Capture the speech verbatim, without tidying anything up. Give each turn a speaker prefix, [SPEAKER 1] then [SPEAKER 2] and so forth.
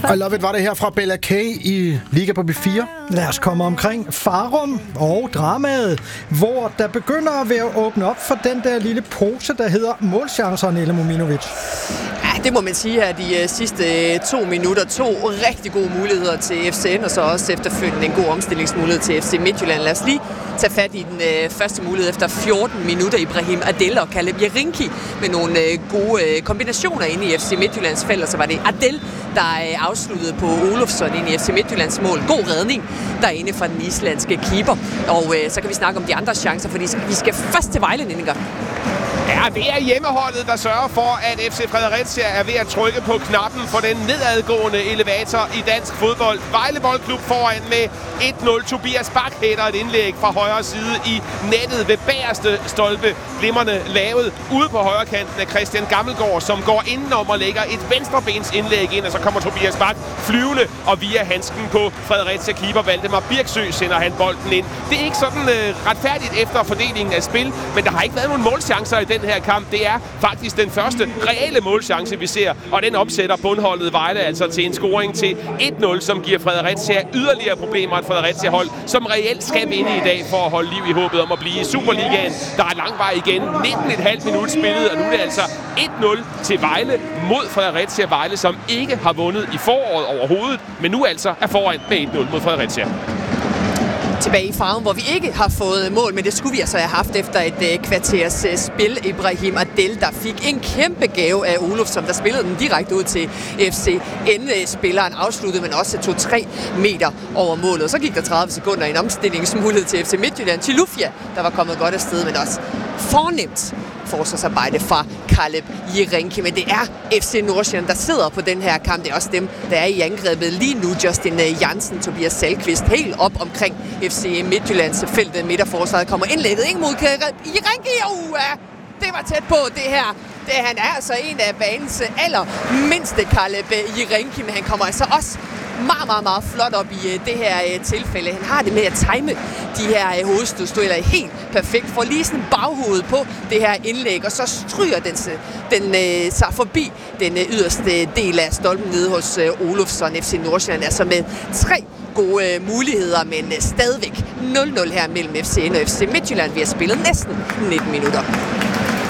[SPEAKER 1] I love it var det her fra Bella K i Liga på B fire. Lad os komme omkring Farum og dramaet, hvor der begynder at være åbne op for den der lille pose, der hedder målchancer, Nelle Mominovic.
[SPEAKER 2] Ja, det må man sige her de sidste to minutter. To rigtig gode muligheder til F C N, og så også efterfølgende en god omstillingsmulighed til F C Midtjylland. Lad os lige tage fat i den øh, første mulighed efter fjorten minutter. Ibrahim Adel og Kaleb Jerinki med nogle øh, gode øh, kombinationer inde i F C Midtjyllands felt, og så var det Adel, der øh, afsluttede på Olofsson inde i F C Midtjyllands mål. God redning derinde fra den islandske keeper. Og øh, så kan vi snakke om de andre chancer, fordi vi skal først til Vejle, Ninninger.
[SPEAKER 3] Ja, det er hjemmeholdet, der sørger for, at F C Fredericia er ved at trykke på knappen for den nedadgående elevator i dansk fodbold. Vejle Boldklub foran med et nul. Tobias Bak hætter et indlæg fra højre side i nettet ved bagerste stolpe. Glimrende lavet ude på højre kanten af Christian Gammelgaard, som går indenom og lægger et venstrebens indlæg ind, og så kommer Tobias Bak flyvende, og via handsken på Fredericia keeper Valdemar Birksø sender han bolden ind. Det er ikke sådan øh, retfærdigt efter fordelingen af spil, men der har ikke været nogen målchancer i den her kamp. Det er faktisk den første reelle målchance, vi ser, og den opsætter bundholdet Vejle altså til en scoring til et nul, som giver Fredericia yderligere problemer. Et Fredericia-hold, som reelt skal vinde i dag for at holde liv i håbet om at blive i Superligaen. Der er lang vej igen. nitten komma fem minut spillet, og nu er det altså et nul til Vejle mod Fredericia. Vejle, som ikke har vundet i foråret overhovedet, men nu altså er foran med et nul mod Fredericia.
[SPEAKER 2] Tilbage i Farum, hvor vi ikke har fået mål, men det skulle vi altså have haft efter et uh, kvarters uh, spil. Ibrahim Adel, der fik en kæmpe gave af Olofsson, der spillede den direkte ud til F C N-spilleren, afsluttede, men også to tre meter over målet. Så gik der tredive sekunder i en omstillingsmulighed til F C Midtjylland. Chilufya, der var kommet godt afsted, men også fornemt forsvarsarbejde fra Kaleb Jerinki. Men det er F C Nordsjælland, der sidder på den her kamp. Det er også dem, der er i angrebet lige nu. Justin Jansen, Tobias Salkvist helt op omkring F C Midtjyllands feltet. Midterforsvaret kommer indlægget. Ingen mod Jerinki. Uh, det var tæt på det her. Det, han er altså en af banens allermindste Kaleb Jerinki, men han kommer altså også meget, meget, meget flot op i det her tilfælde. Han har det med at time de her hovedstødstueller helt perfekt. Får lige sådan baghovedet på det her indlæg, og så stryger den, den øh, sig forbi den øh, yderste del af stolpen nede hos øh, Olofsson. F C Nordsjælland altså med tre gode øh, muligheder, men øh, stadigvæk nul nul her mellem F C N og F C Midtjylland. Vi har spillet næsten nitten minutter.